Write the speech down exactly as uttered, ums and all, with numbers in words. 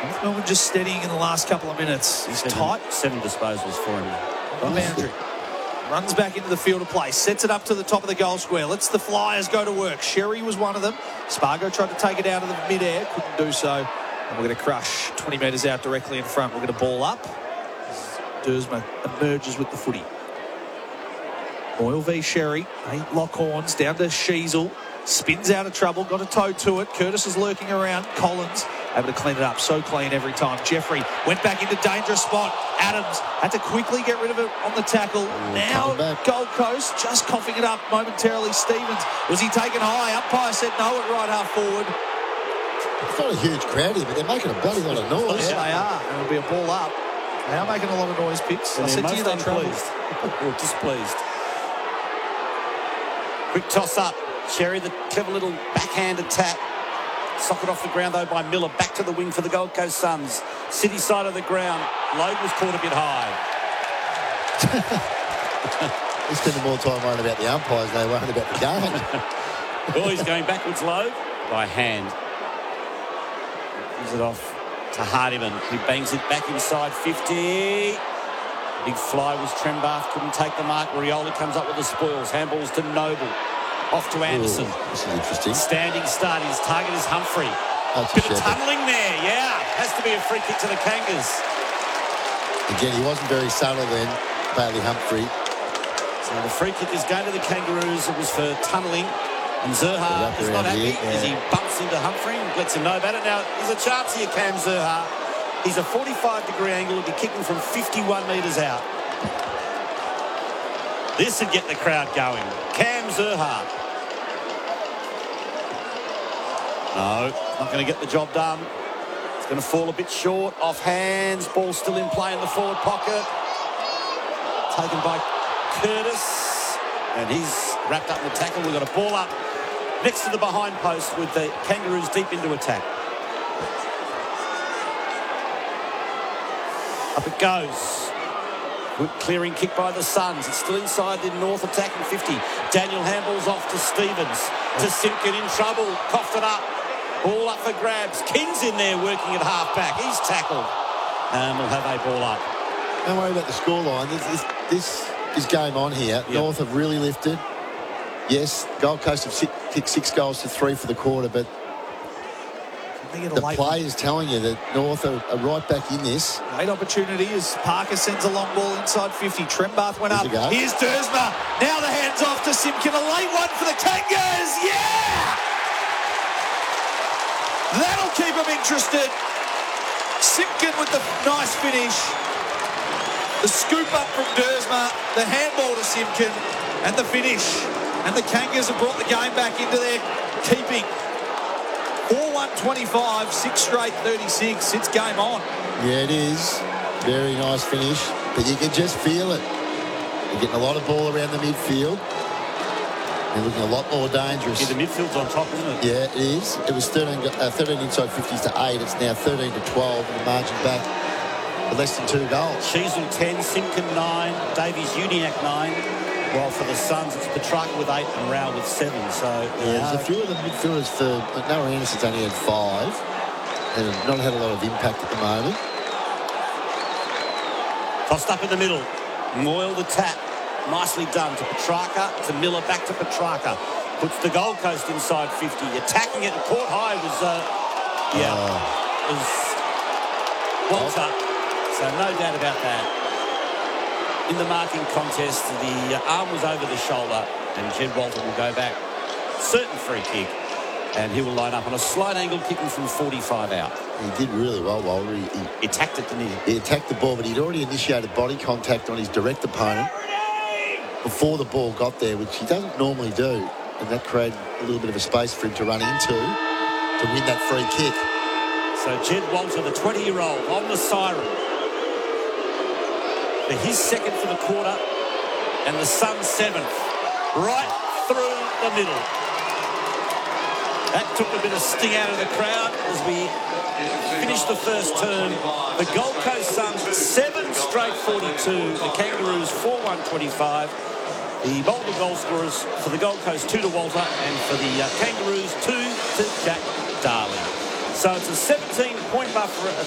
North Melbourne just steadying in the last couple of minutes. He's seven, tight. Seven disposals for him. On boundary. Runs back into the field of play. Sets it up to the top of the goal square. Lets the Flyers go to work. Sherry was one of them. Spargo tried to take it out of the mid-air. Couldn't do so. And we're going to crush twenty metres out directly in front. We're going to ball up. Dersma emerges with the footy. Moyle v Sherry. Eight lock horns down to Sheasel. Spins out of trouble. Got a toe to it. Curtis is lurking around. Collins able to clean it up. So clean every time. Jeffrey went back into dangerous spot. Adams had to quickly get rid of it on the tackle. Ooh, now Gold Coast just coughing it up momentarily. Stevens, was he taken high? Umpire said no at right half forward. It's not a huge crowd here, but they're making a bloody lot of noise. Yeah, they are. And it'll be a ball up. They are making a lot of noise, Picks. I said to you they troubled. Or displeased. Quick toss up. Sherry, the clever little backhand attack. Socket off the ground, though, by Miller. Back to the wing for the Gold Coast Suns. City side of the ground. Logue was caught a bit high. He's spending more time worrying about the umpires than they worrying about the game. Oh, he's going backwards, Logue, by hand. Gives it off to Hardiman, who bangs it back inside fifty. Big fly was Trembath, couldn't take the mark. Rioli comes up with the spoils. Handballs to Noble. Off to Anderson. Ooh, this is interesting. Standing start. His target is Humphrey. That's Bit of tunnelling there. Yeah. Has to be a free kick to the Kangas. Again, he wasn't very subtle then, Bailey Humphrey. So the free kick is going to the Kangaroos. It was for tunnelling. And Zerha is not happy yeah. as he bumps into Humphrey and lets him know about it. Now, there's a chance here, Cam Zerha. He's a forty-five degree angle. He'll be kicking from fifty-one metres out. This would get the crowd going. Cam Zerha. No, not going to get the job done. It's going to fall a bit short. Off hands. Ball still in play in the forward pocket. Taken by Curtis. And he's wrapped up in the tackle. We've got a ball up next to the behind post with the Kangaroos deep into attack. Up it goes. Good clearing kick by the Suns. It's still inside the North attacking fifty. Daniel handballs off to Stevens. To Simpkin in trouble. Coughed it up. Ball up for grabs. King's in there working at half-back. He's tackled. And we'll have a ball up. Don't worry about the scoreline. This, this, this is game on here. Yep. North have really lifted. Yes, Gold Coast have six, kicked six goals to three for the quarter, but the play is telling you that North are, are right back in this. Late opportunity as Parker sends a long ball inside fifty. Trembath went up. Here's Dersma. Now the hands off to Simpkin. A late one for the Kangas. Yeah! That'll keep them interested. Simpkin with the nice finish. The scoop up from Dersma. The handball to Simpkin. And the finish. And the Kangas have brought the game back into their keeping. four one twenty-five, six straight thirty-six. It's game on. Yeah, it is. Very nice finish. But you can just feel it. You're getting a lot of ball around the midfield. They're looking a lot more dangerous. Yeah, the midfield's on top, isn't it? Yeah, it is. It was thirteen, uh, thirteen inside fifties to eight. It's now thirteen to twelve. And the margin back for less than two goals. Sheasel ten, Simpkin nine, Davies Uniac nine. While for the Suns, it's Petrarca with eight and Rao with seven. So yeah, there's a few of the midfielders for like Noah Anderson's only had five and have not had a lot of impact at the moment. Tossed up in the middle. Moyle the tap. Nicely done to Petrarca, to Miller, back to Petrarca. Puts the Gold Coast inside fifty. Attacking it and caught high was, uh, yeah, uh, was Walter. So no doubt about that. In the marking contest, the arm was over the shoulder, and Jed Walter will go back. Certain free kick, and he will line up on a slight angle, kicking from forty-five out. He did really well, Walter. He, he, he attacked it, didn't he? He attacked the ball, but he'd already initiated body contact on his direct opponent before the ball got there, which he doesn't normally do, and that created a little bit of a space for him to run into to win that free kick. So Jed Walter, the twenty-year-old, on the siren. For his second for the quarter, and the Suns seventh, right through the middle. That took a bit of sting out of the crowd as we finished the first term. The Gold Coast Suns seven straight forty-two, the Kangaroos four one twenty-five. The Boulder goal scorers for the Gold Coast two to Walter, and for the uh, Kangaroos two to Jack Darling. So it's a seventeen point buffer.